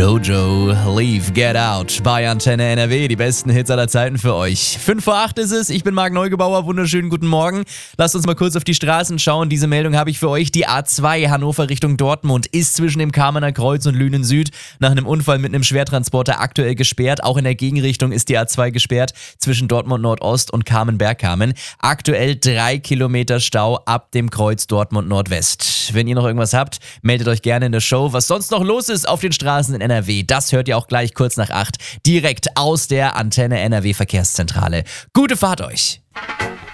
Jojo, Leave, Get Out bei Antenne NRW. Die besten Hits aller Zeiten für euch. 5 vor 8 ist es. Ich bin Marc Neugebauer. Wunderschönen guten Morgen. Lasst uns mal kurz auf die Straßen schauen. Diese Meldung habe ich für euch. Die A2 Hannover Richtung Dortmund ist zwischen dem Kamener Kreuz und Lünen Süd nach einem Unfall mit einem Schwertransporter aktuell gesperrt. Auch in der Gegenrichtung ist die A2 gesperrt zwischen Dortmund Nordost und Kamen-Bergkamen. Aktuell 3 Kilometer Stau ab dem Kreuz Dortmund Nordwest. Wenn ihr noch irgendwas habt, meldet euch gerne in der Show. Was sonst noch los ist auf den Straßen in NRW, das hört ihr auch gleich kurz nach 8 direkt aus der Antenne NRW Verkehrszentrale. Gute Fahrt euch!